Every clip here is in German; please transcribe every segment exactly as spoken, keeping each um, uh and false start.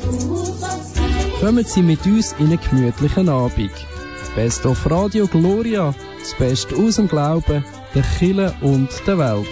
Kommen Sie mit uns in einen gemütlichen Abend. Best of Radio Gloria, das Beste aus dem Glauben, der Kirche und der Welt.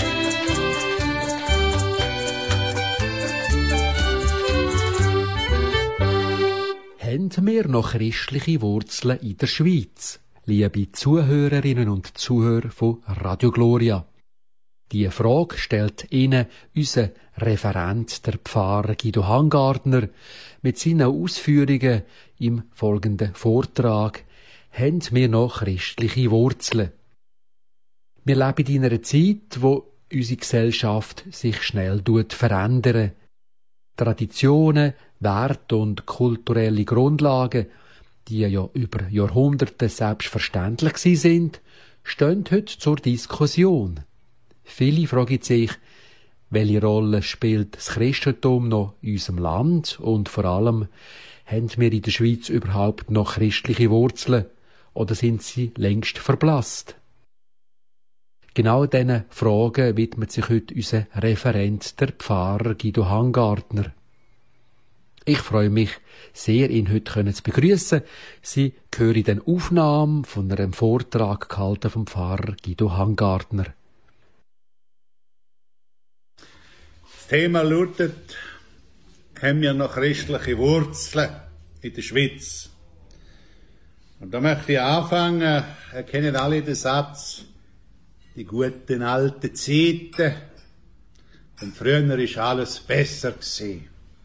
Haben wir noch christliche Wurzeln in der Schweiz? Liebe Zuhörerinnen und Zuhörer von Radio Gloria. Die Frage stellt Ihnen unser Referent, der Pfarrer Guido Hangartner, mit seinen Ausführungen im folgenden Vortrag. Haben wir noch christliche Wurzeln? Wir leben in einer Zeit, wo unsere Gesellschaft sich schnell verändert. Traditionen, Werte und kulturelle Grundlagen, die ja über Jahrhunderte selbstverständlich sind, stehen heute zur Diskussion. Viele fragen sich, welche Rolle spielt das Christentum noch in unserem Land und vor allem, haben wir in der Schweiz überhaupt noch christliche Wurzeln oder sind sie längst verblasst? Genau diesen Fragen widmet sich heute unser Referent, der Pfarrer Guido Hangartner. Ich freue mich sehr, ihn heute zu begrüßen. Sie hören den Aufnahme von einem Vortrag gehalten vom Pfarrer Guido Hangartner. Das Thema lautet, haben wir noch christliche Wurzeln in der Schweiz? Und da möchte ich anfangen, ihr kennt alle den Satz, die guten alten Zeiten, und früher ist alles besser gewesen.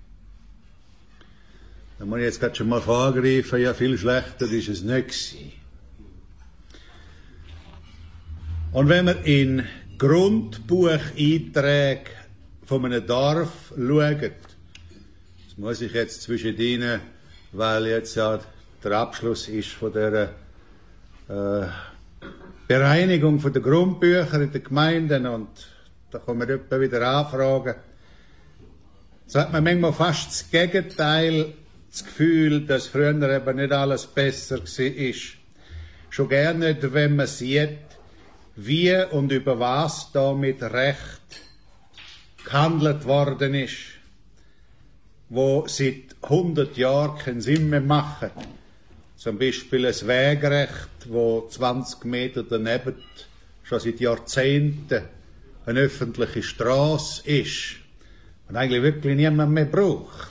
Da muss ich jetzt gerade schon mal vorgreifen, ja, viel schlechter ist es nicht gewesen. Und wenn wir in Grundbucheinträge von einem Dorf schauen, das muss ich jetzt zwischen ihnen, weil jetzt ja der Abschluss ist von der äh, Bereinigung von der Grundbücher in den Gemeinden, und da kommen wir etwa wieder Anfragen. So hat man manchmal fast das Gegenteil, das Gefühl, dass früher eben nicht alles besser war. Schon gerne nicht, wenn man sieht, wie und über was da mit Recht gehandelt worden ist, wo seit hundert Jahren keinen Sinn mehr machen. Zum Beispiel ein Wegrecht, wo zwanzig Meter daneben schon seit Jahrzehnten eine öffentliche Straße ist und eigentlich wirklich niemand mehr braucht.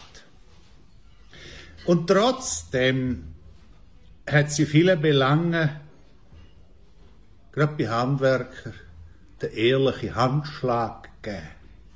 Und trotzdem hat sie viele Belange, gerade bei Handwerkern, den ehrlichen Handschlag gegeben.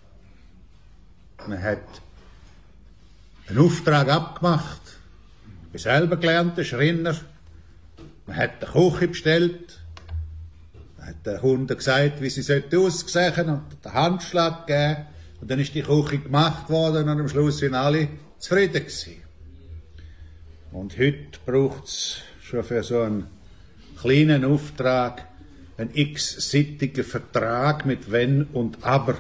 Man hat einen Auftrag abgemacht, ich bin selber gelernter Schreiner, man hat eine Küche bestellt, man hat den Kunden gesagt, wie sie aussehen sollte, und den Handschlag gegeben, und dann ist die Küche gemacht worden, und am Schluss sind alle zufrieden gewesen. Und heute braucht es schon für so einen kleinen Auftrag einen x-seitigen Vertrag mit Wenn und Aber.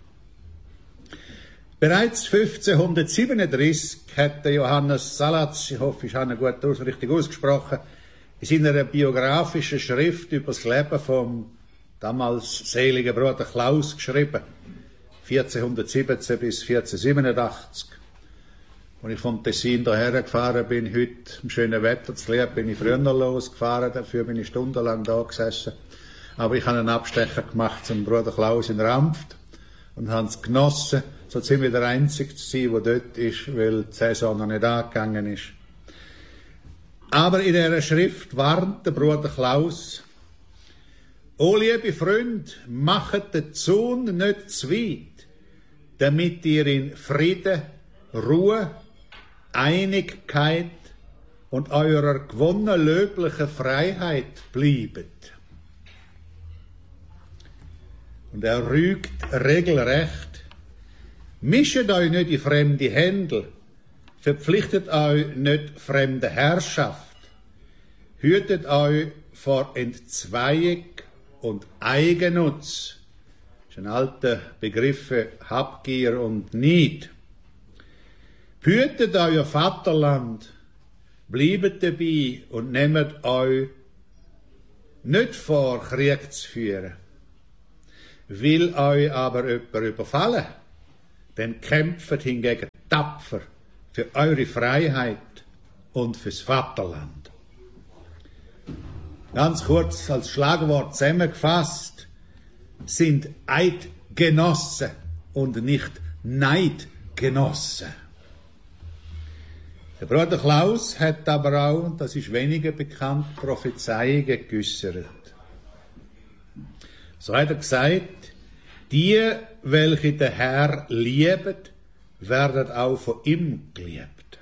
Bereits fünfzehnhundertsiebenunddreißig hat der Johannes Salatz, ich hoffe, ich habe ihn gut aus, richtig ausgesprochen, in seiner biografischen Schrift über das Leben vom damals seligen Bruder Klaus geschrieben, vierzehnhundertsiebzehn bis vierzehnhundertsiebenundachtzig. Als ich vom Tessin hierher gefahren bin, heute im schönen Wetter zu lieb, bin ich früher losgefahren, dafür bin ich stundenlang da gesessen. Aber ich habe einen Abstecher gemacht zum Bruder Klaus in Rampft und habe es genossen, so ziemlich der Einzige zu sein, der dort ist, weil die Saison noch nicht angegangen ist. Aber in dieser Schrift warnt der Bruder Klaus, «O liebe Freund, machet den Zaun nicht zu weit, damit ihr in Frieden, Ruhe, Einigkeit und eurer gewonnenen löblichen Freiheit bliebet.» Und er rügt regelrecht, «Mischet euch nicht in fremde Händel, verpflichtet euch nicht fremde Herrschaft, hütet euch vor Entzweiung und Eigennutz.» Das ist ein alter Begriff für Habgier und Neid. «Hütet euer Vaterland, bliebet dabei und nehmet euch nicht vor, Krieg zu führen. Will euch aber jemand überfallen, dann kämpft hingegen tapfer für eure Freiheit und fürs Vaterland. Ganz kurz als Schlagwort zusammengefasst sind Eidgenossen und nicht Neidgenossen. Der Bruder Klaus hat aber auch, das ist weniger bekannt, Prophezeiungen geäussert. So hat er gesagt, die, welche der Herr liebet, werden auch von ihm geliebt.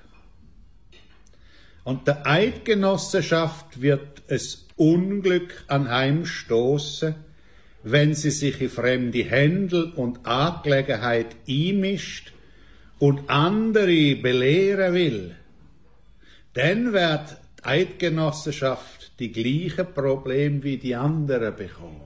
Und der Eidgenossenschaft wird es Unglück anheimstoßen, wenn sie sich in fremde Händel und Angelegenheit einmischt und andere belehren will. Dann wird die Eidgenossenschaft die gleichen Probleme wie die anderen bekommen.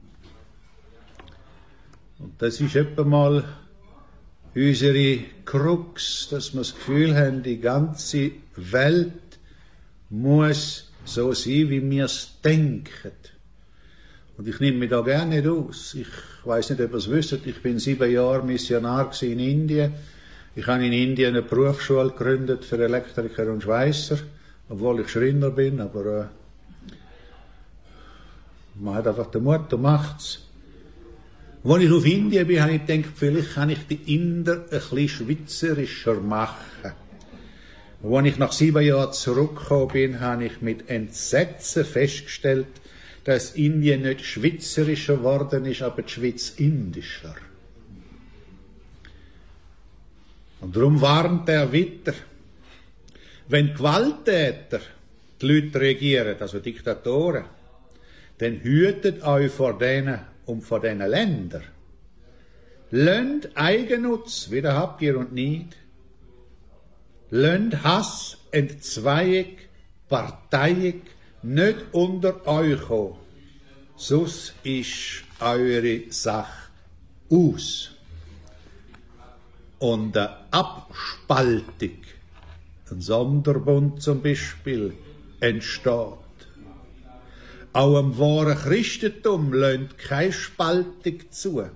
Und das ist etwa mal unsere Krux, dass wir das Gefühl haben, die ganze Welt muss so sein, wie wir es denken. Und ich nehme mich da gerne nicht aus. Ich weiß nicht, ob ihr es wisst, ich bin sieben Jahre Missionar in Indien. Ich habe in Indien eine Berufsschule gegründet für Elektriker und Schweißer, obwohl ich Schreiner bin, aber äh, man hat einfach den Mut und macht's. Als ich auf Indien bin, habe ich gedacht, vielleicht kann ich die Inder ein bisschen schweizerischer machen. Und als ich nach sieben Jahren zurückgekommen bin, habe ich mit Entsetzen festgestellt, dass Indien nicht schweizerischer geworden ist, aber die Schweiz indischer. Und darum warnt er weiter, wenn Gewalttäter die Leute regieren, also Diktatoren, dann hütet euch vor denen und vor diesen Ländern. Lönnt Eigennutz, wieder Habgier und Neid. Lönnt Hass, Entzweiung, Parteiung nicht unter euch kommen. Sus ist eure Sache aus. Und eine Abspaltung, ein Sonderbund zum Beispiel, entsteht. Auch im wahren Christentum lehnt keine Spaltung zu.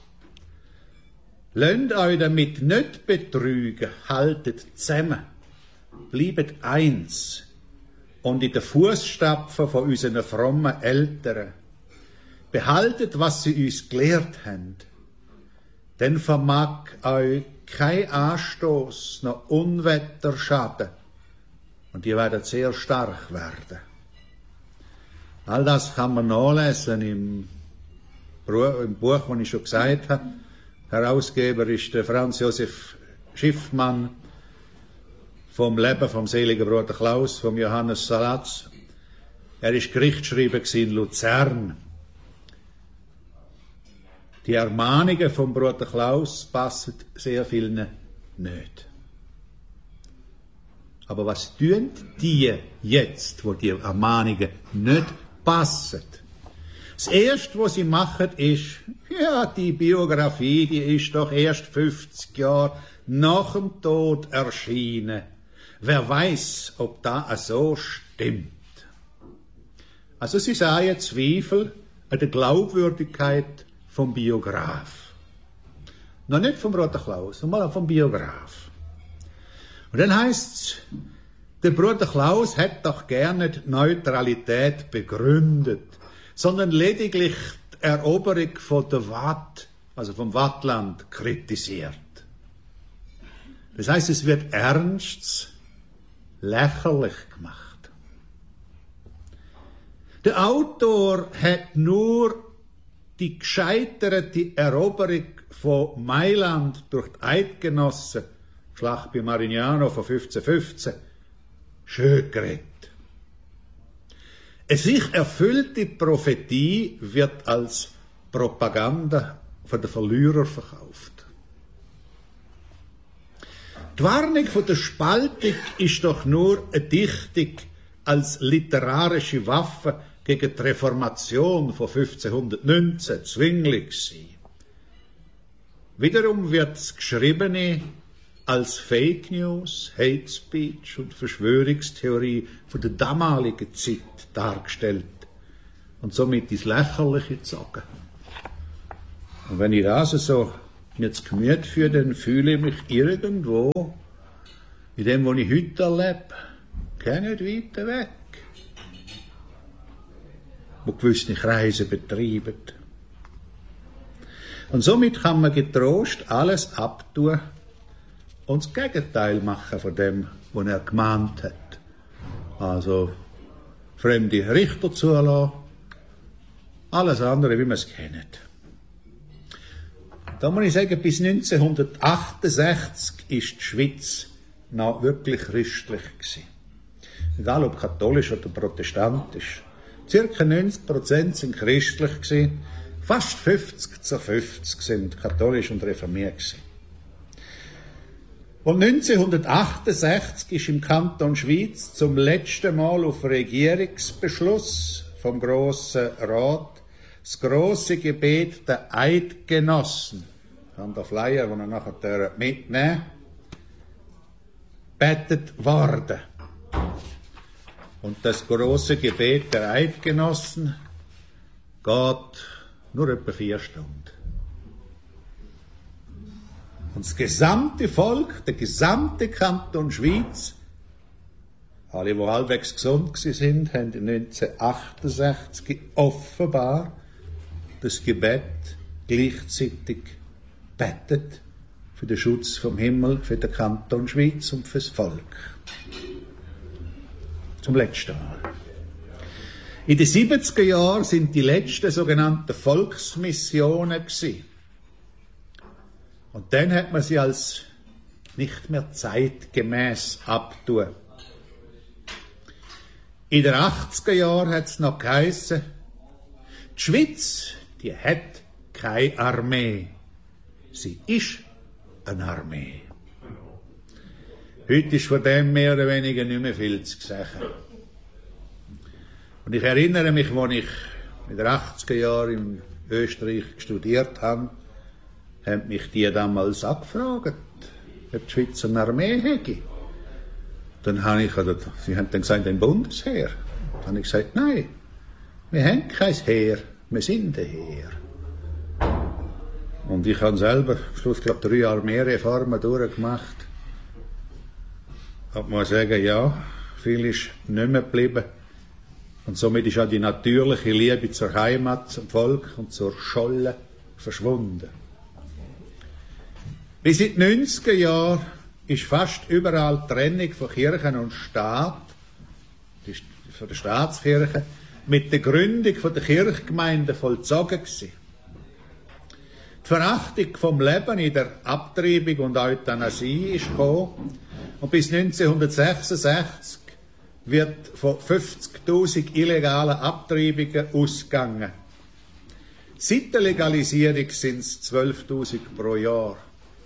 Lasst euch damit nicht betrügen, haltet zusammen, bleibt eins und in den Fußstapfen von unseren frommen Eltern. Behaltet, was sie uns gelehrt haben. Dann vermag euch kein Anstoß noch Unwetter schaden und ihr werdet sehr stark werden. All das kann man nachlesen im, im Buch, das ich schon gesagt habe. Herausgeber ist der Franz Josef Schiffmann vom Leben vom seligen Bruder Klaus, vom Johannes Salatz. Er ist Gerichtsschreiber in Luzern. Die Ermahnungen vom Bruder Klaus passen sehr vielen nicht. Aber was tun die jetzt, wo die Ermahnungen nicht passen? Das Erste, was sie machen, ist, ja, die Biografie, die ist doch erst fünfzig Jahre nach dem Tod erschienen. Wer weiß, ob das so stimmt. Also sie sagen Zweifel an der Glaubwürdigkeit vom Biograf. Noch nicht vom Bruder Klaus, sondern vom Biograf. Und dann heisst's, der Bruder Klaus hat doch gerne die Neutralität begründet, sondern lediglich die Eroberung von der Watt, also vom Wattland, kritisiert. Das heißt, es wird ernst lächerlich gemacht. Der Autor hat nur die gescheiterte Eroberung von Mailand durch die Eidgenossen, Schlacht bei Marignano von fünfzehnhundertfünfzehn, schön geredet. Eine sich erfüllte Prophetie wird als Propaganda von den Verlierern verkauft. Die Warnung von der Spaltung ist doch nur eine Dichtung als literarische Waffe gegen die Reformation von fünfzehnhundertneunzehn Zwingli gewesen. Wiederum wird das Geschriebene als Fake News, Hate Speech und Verschwörungstheorie von der damaligen Zeit dargestellt und somit ins Lächerliche gezogen. Und wenn ich das so mir zu Gemüte führe, dann fühle ich mich irgendwo in dem, was ich heute erlebe, kein nicht weiter weg, wo gewisse Kreise betreiben. Und somit kann man getrost alles abtun und das Gegenteil machen von dem, was er gemahnt hat. Also fremde Richter zulassen, alles andere, wie man es kennt. Da muss ich sagen, bis neunzehnhundertachtundsechzig war die Schweiz noch wirklich christlich gewesen. Egal ob katholisch oder protestantisch. Circa neunzig Prozent sind christlich gewesen, fast fünfzig zu fünfzig sind katholisch und reformiert gewesen. Und neunzehnhundertachtundsechzig ist im Kanton Schwyz zum letzten Mal auf Regierungsbeschluss vom Grossen Rat das grosse Gebet der Eidgenossen, an der Flyer, den er nachher mitnehmen, betet worden. Und das grosse Gebet der Eidgenossen geht nur etwa vier Stunden. Und das gesamte Volk, der gesamte Kanton Schwyz, alle, die halbwegs gesund sind, haben neunzehnhundertachtundsechzig offenbar das Gebet gleichzeitig betet für den Schutz vom Himmel, für den Kanton Schwyz und fürs Volk. Zum letzten Mal. In den siebziger Jahren sind die letzten sogenannten Volksmissionen gewesen. Und dann hat man sie als nicht mehr zeitgemäß abtun. In den achtziger Jahren hat es noch geheissen, die Schweiz, die hat keine Armee. Sie ist eine Armee. Heute ist von dem mehr oder weniger nicht mehr viel zu sagen. Und ich erinnere mich, als ich in den achtziger Jahren in Österreich studiert habe, haben mich die damals abgefragt, ob die Schweiz eine Armee hätte. Dann habe ich, oder sie haben dann gesagt, ein Bundesheer. Dann habe ich gesagt, nein, wir haben kein Heer, wir sind ein Heer. Und ich habe selber, am Schluss, glaube ich, drei Armeereformen durchgemacht. Ich muss sagen, ja, viel ist nicht mehr geblieben. Und somit ist auch die natürliche Liebe zur Heimat, zum Volk und zur Scholle verschwunden. Bis in den neunziger Jahren ist fast überall die Trennung von Kirchen und Staat, von der Staatskirche, mit der Gründung von der Kirchgemeinden vollzogen gewesen. Die Verachtung vom Leben in der Abtreibung und Euthanasie ist gekommen. Und bis neunzehnhundertsechsundsechzig wird von fünfzigtausend illegalen Abtreibungen ausgegangen. Seit der Legalisierung sind es zwölftausend pro Jahr.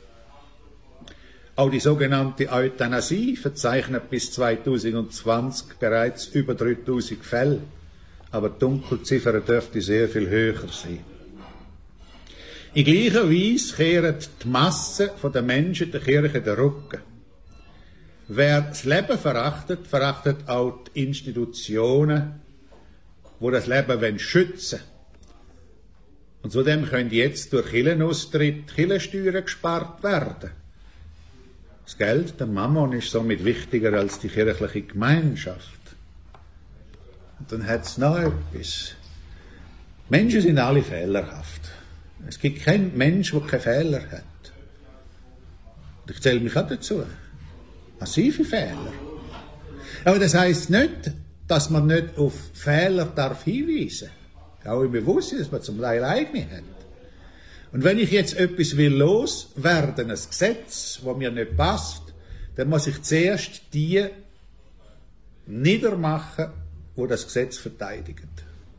Auch die sogenannte Euthanasie verzeichnet bis zweitausendzwanzig bereits über dreitausend Fälle. Aber die Dunkelziffer dürfte sehr viel höher sein. In gleicher Weise kehren die Massen der Menschen der Kirche den Rücken. Wer das Leben verachtet, verachtet auch die Institutionen, die das Leben schützen wollen. Und zudem können jetzt durch Kirchenaustritt Kirchensteuern gespart werden. Das Geld, der Mammon, ist somit wichtiger als die kirchliche Gemeinschaft. Und dann hat es noch etwas. Menschen sind alle fehlerhaft. Es gibt keinen Mensch, der keine Fehler hat. Und ich zähle mich auch dazu. Massive Fehler. Aber das heisst nicht, dass man nicht auf Fehler darf hinweisen darf. Auch im Bewusstsein, dass man zum Teil eigene hat. Und wenn ich jetzt etwas will loswerden, ein Gesetz, das mir nicht passt, dann muss ich zuerst die niedermachen, die das Gesetz verteidigen.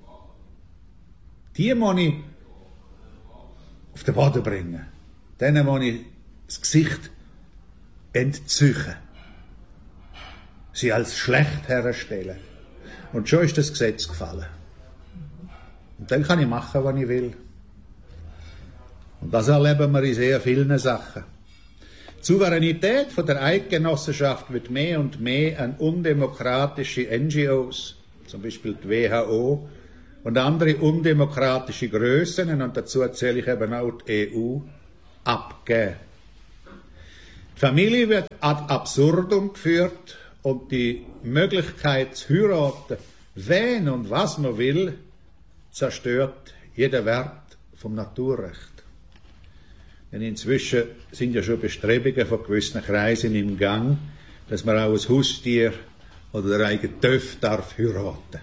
Die muss ich auf den Boden bringen. Denen muss ich das Gesicht entzüchen. Sie als schlecht herstellen. Und schon ist das Gesetz gefallen. Und dann kann ich machen, was ich will. Und das erleben wir in sehr vielen Sachen. Die Souveränität von der Eidgenossenschaft wird mehr und mehr an undemokratische N G Os, zum Beispiel die W H O, und andere undemokratische Grössen, und dazu zähle ich eben auch die E U, abgeben. Die Familie wird ad absurdum geführt und die Möglichkeit zu heiraten, wen und was man will, zerstört jeden Wert vom Naturrecht. Denn inzwischen sind ja schon Bestrebungen von gewissen Kreisen im Gang, dass man auch ein Haustier oder ein eigenes Töff darf heiraten.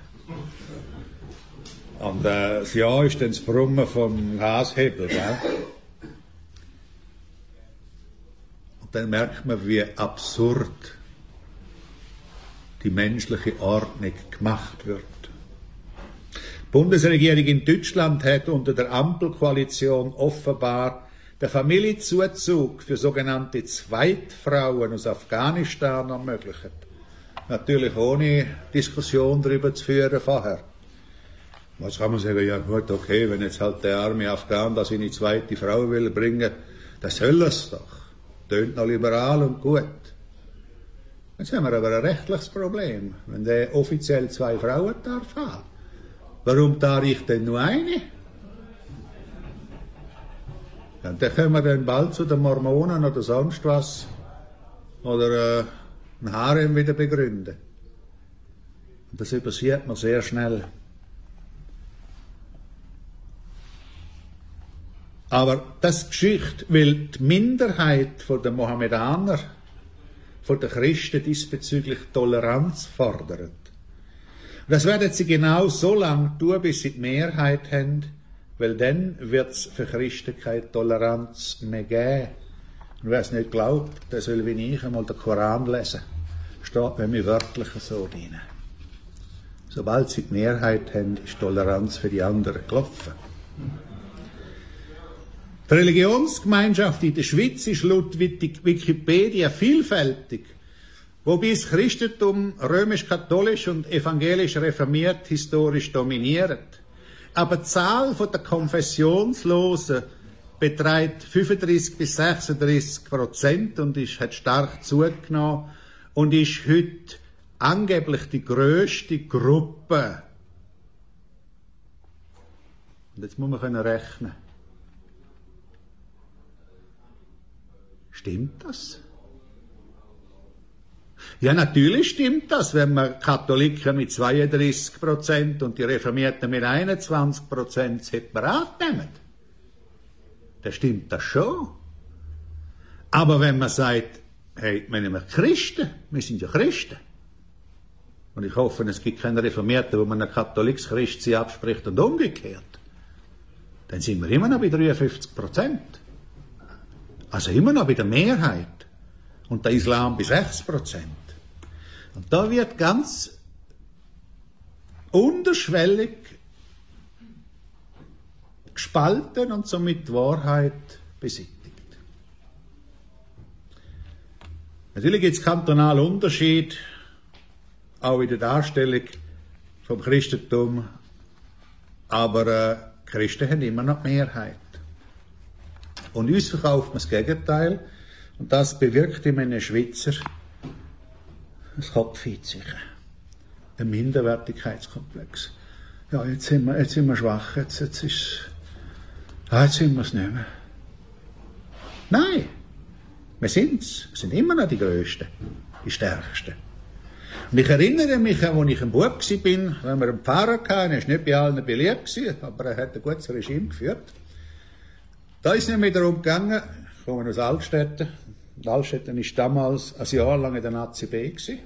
Und äh, das Ja ist dann das Brummen vom Gashebel, gell? Und dann merkt man, wie absurd die menschliche Ordnung gemacht wird. Die Bundesregierung in Deutschland hat unter der Ampelkoalition offenbar den Familienzuzug für sogenannte Zweitfrauen aus Afghanistan ermöglicht. Natürlich ohne Diskussion darüber zu führen vorher. Was kann man sagen? Ja gut, okay, wenn jetzt halt der arme Afghan da seine zweite Frau will bringen, dann soll es doch. Tönt noch liberal und gut. Jetzt haben wir aber ein rechtliches Problem. Wenn der offiziell zwei Frauen darf haben, warum darf ich denn nur eine? Ja, dann können wir dann bald zu den Mormonen oder sonst was oder äh, ein Harem wieder begründen. Und das übersieht man sehr schnell. Aber das ist Geschichte, weil die Minderheit von den Mohammedanern, von den Christen diesbezüglich Toleranz fordert. Und das werden sie genau so lange tun, bis sie die Mehrheit haben, weil dann wird es für Christen keine Toleranz mehr geben. Und wer es nicht glaubt, der soll wie ich einmal den Koran lesen. Steht bei mir wörtlich so drin. Sobald sie die Mehrheit haben, ist Toleranz für die anderen gelaufen. Die Religionsgemeinschaft in der Schweiz ist laut Wikipedia vielfältig, wobei das Christentum römisch-katholisch und evangelisch-reformiert historisch dominiert. Aber die Zahl der Konfessionslosen beträgt fünfunddreißig bis sechsunddreißig Prozent und ist, hat stark zugenommen und ist heute angeblich die grösste Gruppe. Und jetzt muss man rechnen. Stimmt das? Ja, natürlich stimmt das, wenn man Katholiken mit zweiunddreißig Prozent und die Reformierten mit einundzwanzig Prozent separat nehmen. Dann stimmt das schon. Aber wenn man sagt, hey, wir nehmen Christen, wir sind ja Christen. Und ich hoffe, es gibt keine Reformierten, wo man einen Katholik Christ abspricht und umgekehrt. Dann sind wir immer noch bei dreiundfünfzig Prozent. Also immer noch bei der Mehrheit. Und der Islam bei sechs Prozent. Und da wird ganz unterschwellig gespalten und somit die Wahrheit beseitigt. Natürlich gibt es kantonale Unterschied, auch in der Darstellung vom Christentum, aber äh, Christen haben immer noch die Mehrheit. Und uns verkauft man das Gegenteil. Und das bewirkt in einem Schweizer ein Kopfheizigen, ein Minderwertigkeitskomplex. Ja, jetzt sind wir, jetzt sind wir schwach, jetzt, jetzt, ist, ah, jetzt sind wir es nicht mehr. Nein, wir sind's. Wir sind immer noch die Größten, die Stärksten. Und ich erinnere mich, als ich ein Bub war, wenn wir einen Pfarrer hatten, er war nicht bei allen beliebt, aber er hat ein gutes Regime geführt. Da ist es nämlich darum gegangen, ich komme aus Altstätten, und Altstätten war damals ein Jahr lang in der A C B gewesen.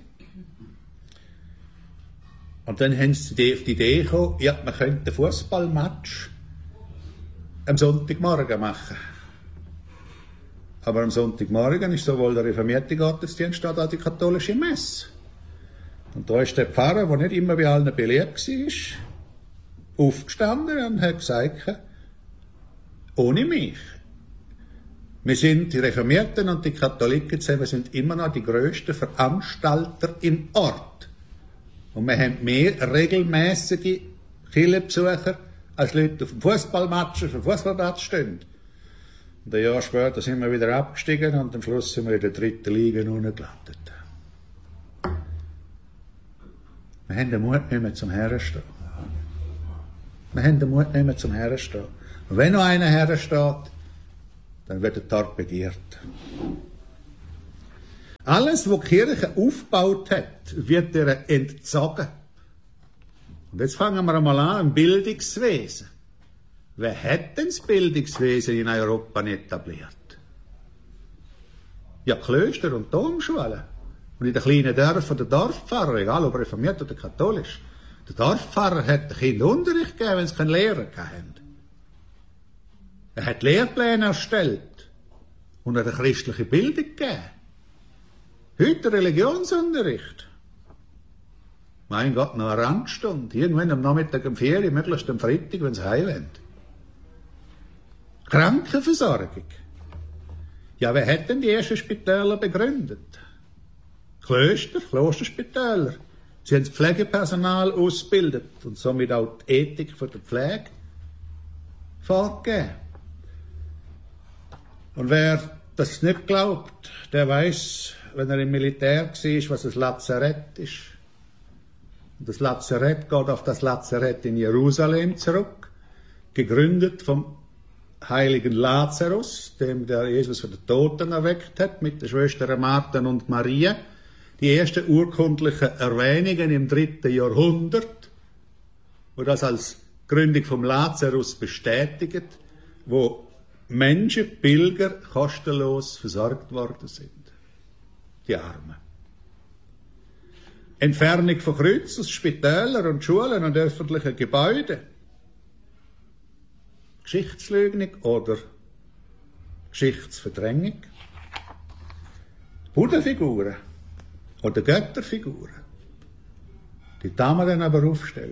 Und dann haben sie auf die Idee gekommen, ja, man könnte einen Fußballmatch am Sonntagmorgen machen. Aber am Sonntagmorgen ist sowohl der reformierte Gottesdienst als auch die katholische Messe. Und da ist der Pfarrer, der nicht immer bei allen beliebt war, aufgestanden und hat gesagt, ohne mich. Wir sind die Reformierten und die Katholiken zusammen, wir sind immer noch die grössten Veranstalter im Ort. Und wir haben mehr regelmäßige Kirchenbesucher als Leute auf dem Fußballmatch, auf dem Fußballplatz stehen. Und ein Jahr später sind wir wieder abgestiegen und am Schluss sind wir in der dritten Liga unten gelandet. Wir haben den Mut nicht mehr zum Herrenstehen. Wir haben den Mut nicht mehr zum Herrenstehen. Und wenn noch einer hersteht, dann wird er torpediert. Alles, was die Kirche aufgebaut hat, wird ihr entzogen. Und jetzt fangen wir einmal an, im Bildungswesen. Wer hat denn das Bildungswesen in Europa etabliert? Ja, Klöster und Domschulen. Und in den kleinen Dörfern der Dorfpfarrer, egal ob reformiert oder katholisch, der Dorfpfarrer hat den Kindern Unterricht gegeben, wenn sie keinen Lehrer hatten. Er hat Lehrpläne erstellt und eine christliche Bildung gegeben. Heute Religionsunterricht. Mein Gott, noch eine Rangstunde. Irgendwann am Nachmittag um vier, möglichst am Freitag, wenn sie heim wollen. Krankenversorgung. Ja, wer hat denn die ersten Spitäler begründet? Klöster, Klosterspitäler. Sie haben das Pflegepersonal ausgebildet und somit auch die Ethik von der Pflege vorgegeben. Und wer das nicht glaubt, der weiß, wenn er im Militär war, was ein Lazarett ist. Und das Lazarett geht auf das Lazarett in Jerusalem zurück, gegründet vom heiligen Lazarus, dem der Jesus von den Toten erweckt hat, mit den Schwestern Martha und Maria. Die ersten urkundlichen Erwähnungen im dritten Jahrhundert, wo das als Gründung vom Lazarus bestätigt, wo Menschen, Pilger, kostenlos versorgt worden sind. Die Armen. Entfernung von Kreuzen, Spitälern und Schulen und öffentlichen Gebäuden. Geschichtsleugnung oder Geschichtsverdrängung. Buddha-Figuren oder Götterfiguren. Die darf man dann aber aufstellen.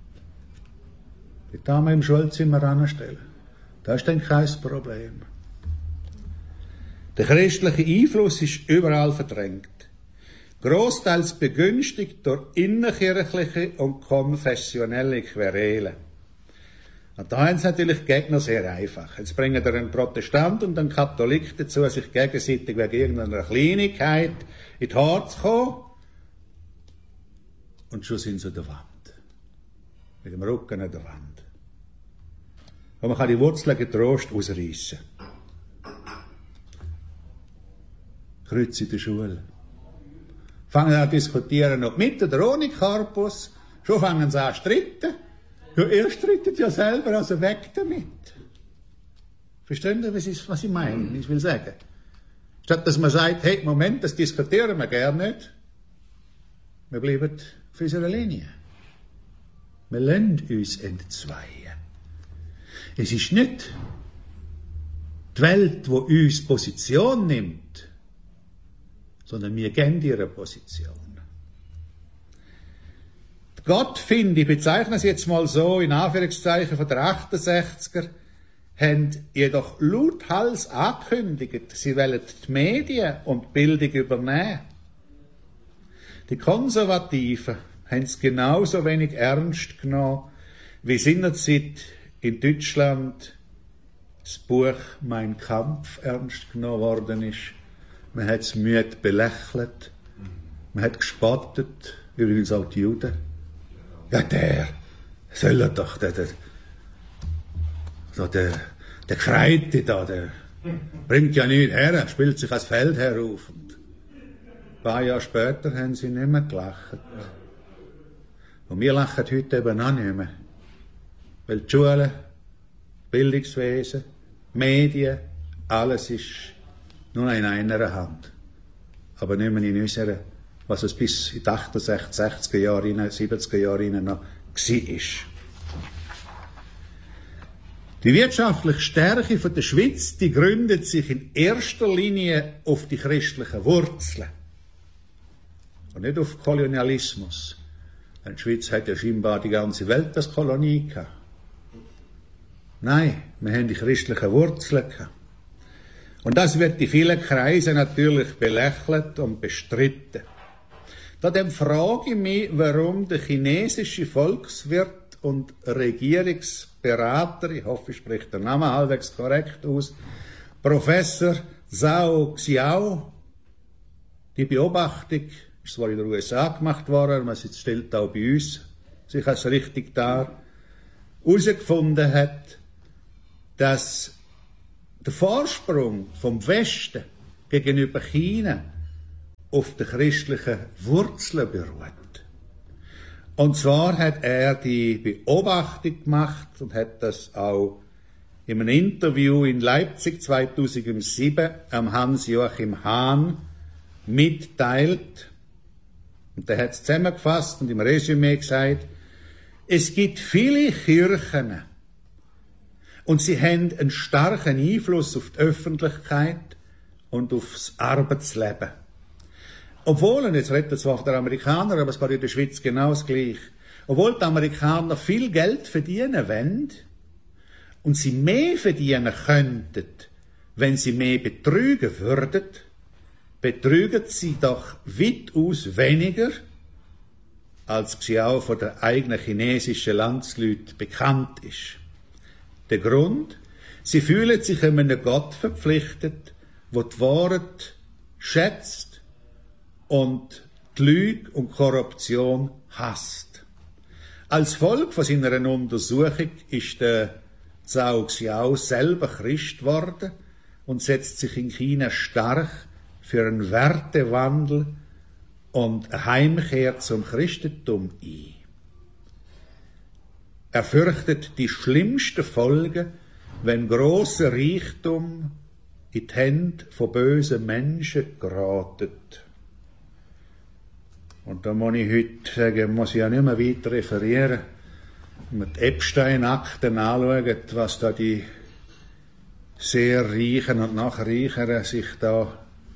Die darf man im Schulzimmer anstellen. Das ist dann kein Problem. Der christliche Einfluss ist überall verdrängt. Grossteils begünstigt durch innerkirchliche und konfessionelle Querelen. Und da haben es natürlich die Gegner sehr einfach. Jetzt bringen wir einen Protestant und einen Katholik dazu, sich gegenseitig wegen irgendeiner Kleinigkeit in die Haare zu kommen. Und schon sind sie an der Wand. Mit dem Rücken an der Wand. Und man kann die Wurzeln getrost ausreißen. Kreuz in der Schule. Fangen an zu diskutieren, ob mit oder ohne Korpus. Schon fangen sie an zu streiten. Ja, ihr streitet ja selber, also weg damit. Verstehen Sie, was ich, was ich meine? Ich will sagen. Statt dass man sagt, hey, Moment, das diskutieren wir gerne nicht. Wir bleiben auf unserer Linie. Wir lassen uns entzweien. Es ist nicht die Welt, die uns Position nimmt, sondern wir geben ihre Position. Gott, finde ich, bezeichne es jetzt mal so, in Anführungszeichen von der achtundsechziger, haben jedoch lauthals angekündigt, sie wollen die Medien und die Bildung übernehmen. Die Konservativen haben es genauso wenig ernst genommen, wie seinerzeit in Deutschland das Buch Mein Kampf ernst genommen worden ist. Man hat es müde belächelt, man hat gespottet, übrigens auch die Juden. Ja, der soll er doch, der, der, der, der, der Gefreite da, der bringt ja nicht her, spielt sich als Feldherr auf. Und ein paar Jahre später haben sie nicht mehr gelacht. Und wir lachen heute eben auch nicht mehr. Weil die Schulen, Bildungswesen, Medien, alles ist nur in einer Hand. Aber nicht mehr in unserer, was es bis in die achtundsechziger, sechziger Jahre, siebziger Jahre noch war. Die wirtschaftliche Stärke der Schweiz, die gründet sich in erster Linie auf die christlichen Wurzeln. Und nicht auf Kolonialismus. Denn die Schweiz hat ja scheinbar die ganze Welt als Kolonie gehabt. Nein, wir haben die christlichen Wurzeln gehabt. Und das wird in vielen Kreisen natürlich belächelt und bestritten. Darum frage ich mich, warum der chinesische Volkswirt und Regierungsberater, ich hoffe, ich spreche den Namen halbwegs korrekt aus, Professor Zhao Xiao, die Beobachtung ist zwar in den U S A gemacht worden, aber es stellt auch bei uns sich als richtig dar, herausgefunden hat, dass der Vorsprung vom Westen gegenüber China auf den christlichen Wurzeln beruht. Und zwar hat er die Beobachtung gemacht und hat das auch in einem Interview in Leipzig zweitausendsieben am Hans-Joachim Hahn mitteilt. Und der hat es zusammengefasst und im Resümee gesagt, es gibt viele Kirchen und sie haben einen starken Einfluss auf die Öffentlichkeit und aufs Arbeitsleben. Obwohl, und jetzt redet zwar der Amerikaner, aber es geht in der Schweiz genau das Gleiche, obwohl die Amerikaner viel Geld verdienen wollen und sie mehr verdienen könnten, wenn sie mehr betrügen würden, betrügen sie doch weitaus weniger, als sie auch von den eigenen chinesischen Landsleuten bekannt ist. Der Grund? Sie fühlen sich einem Gott verpflichtet, der die Wahrheit schätzt und die Lüge und Korruption hasst. Als Folge von seiner Untersuchung ist der Zhao Xiao selber Christ geworden und setzt sich in China stark für einen Wertewandel und eine Heimkehr zum Christentum ein. Er fürchtet die schlimmsten Folgen, wenn grosser Reichtum in die Hände von bösen Menschen geratet. Und da muss ich heute sagen, muss ich ja nicht mehr weiter referieren. Wenn man die Epstein-Akten anschaut, was da die sehr Reichen und Nachreicheren sich da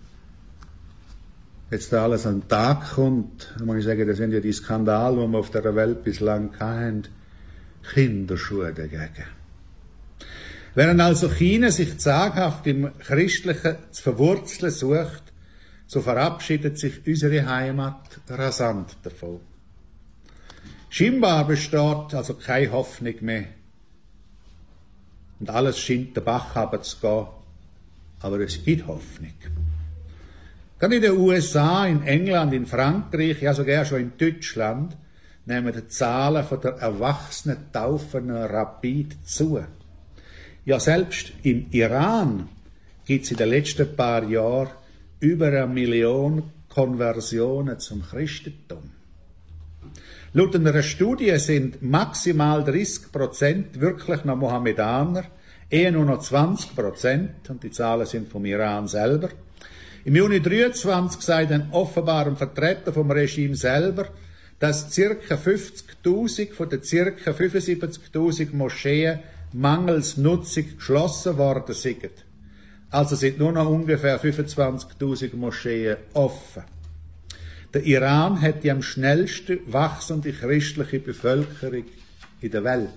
jetzt da alles an den Tag kommt, dann muss ich sagen, das sind ja die Skandale, die wir auf der Welt bislang hatten, Kinderschuhe dagegen. Während also China sich zaghaft im Christlichen zu verwurzeln sucht, so verabschiedet sich unsere Heimat rasant davon. Scheinbar besteht also keine Hoffnung mehr. Und alles scheint den Bach runterzugehen. Aber es gibt Hoffnung. Gerade in den U S A, in England, in Frankreich, ja sogar schon in Deutschland, nehmen die Zahlen von der erwachsenen Taufen rapid zu. Ja, selbst im Iran gibt es in den letzten paar Jahren über eine Million Konversionen zum Christentum. Laut einer Studie sind maximal dreißig Prozent wirklich noch Mohammedaner, eher nur noch zwanzig Prozent, und die Zahlen sind vom Iran selber. Im Juni dreiundzwanzig sagt ein offenbar ein Vertreter vom Regime selber, dass ca. fünfzigtausend von den ca. fünfundsiebzigtausend Moscheen mangels Nutzung geschlossen worden sind. Also sind nur noch ungefähr fünfundzwanzigtausend Moscheen offen. Der Iran hat die am schnellsten wachsende christliche Bevölkerung in der Welt.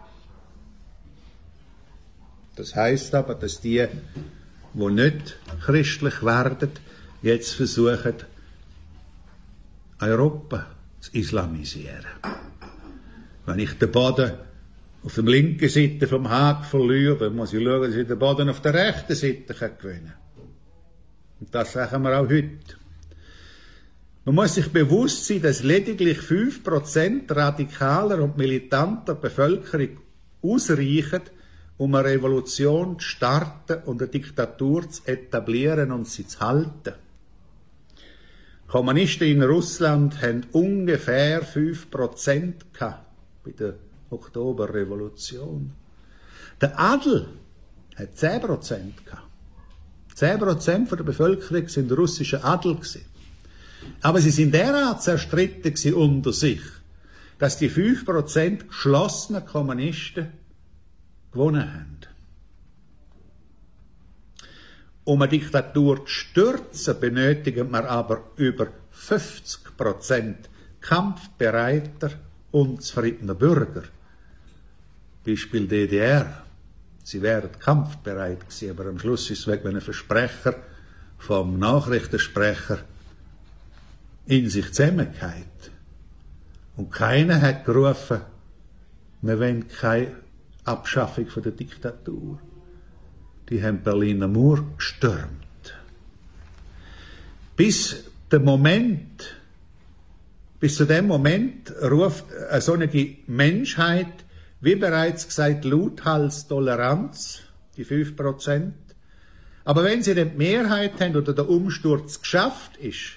Das heißt aber, dass die, die nicht christlich werden, jetzt versuchen, Europa zu islamisieren. Wenn ich den Boden auf der linken Seite vom Haag verliere, dann muss ich schauen, dass ich den Boden auf der rechten Seite gewinnen kann. Und das sagen wir auch heute. Man muss sich bewusst sein, dass lediglich fünf Prozent radikaler und militanter Bevölkerung ausreichen, um eine Revolution zu starten und eine Diktatur zu etablieren und sie zu halten. Kommunisten in Russland haben ungefähr fünf Prozent bei der Oktoberrevolution. Der Adel hat zehn Prozent gehabt. zehn Prozent der Bevölkerung sind russische Adel gewesen. Aber sie sind derart zerstritten unter sich, dass die fünf Prozent geschlossenen Kommunisten gewonnen haben. Um eine Diktatur zu stürzen, benötigen wir aber über fünfzig Prozent kampfbereiter und zufriedener Bürger. Beispiel D D R. Sie wären kampfbereit gewesen, aber am Schluss ist es weg, wenn ein Versprecher vom Nachrichtensprecher in sich zusammengeht. Und keiner hat gerufen, wir wollen keine Abschaffung von der Diktatur. Die haben Berliner Mauer gestürmt. Bis der Moment, bis zu dem Moment ruft eine solche Menschheit, wie bereits gesagt, lauthals Toleranz, die fünf Prozent. Aber wenn sie die Mehrheit haben oder der Umsturz geschafft ist,